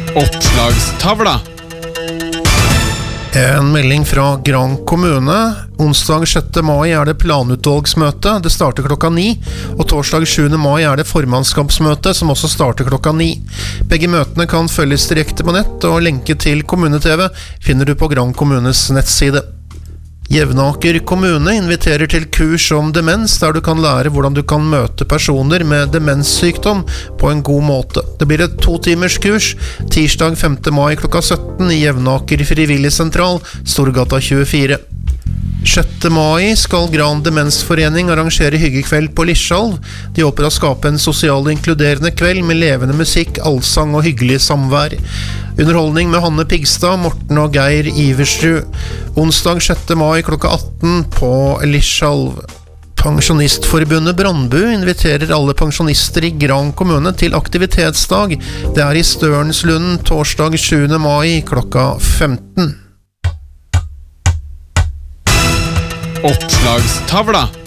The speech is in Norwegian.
Oppslagstavla. En melding fra Gran kommune. Onsdag 6. mai er det planutvalgsmøte. Det starter klokka 9. Og torsdag 7. mai er det formannskapsmøte, som også starter klokka 9. Begge møtene kan følges direkte på nett, og lenke til kommune-TV finner du på Gran kommunes nettside. Jevnaker kommune inviterer til kurs om demens, der du kan lære hvordan du kan møte personer med demenssykdom på en god måte. Det blir et 2-timers kurs, tirsdag 5. mai klokka 17 i Jevnaker frivilligsentral, Storgata 24. 6. mai skal Gran Demensforening arrangere hyggekveld på Lischalv. De håper å skape en sosial og inkluderende kveld med levende musikk, allsang og hyggelig samvær. Underholdning med Hanne Pigstad, Morten og Geir Iversrud. Onsdag 6. mai klokka 18 på Lischalv. Pensjonistforbundet Brandbu inviterer alle pensjonister i Gran kommune til aktivitetsdag. Det er i Størnslunden torsdag 7. mai klokka 15. Oppslagstavla.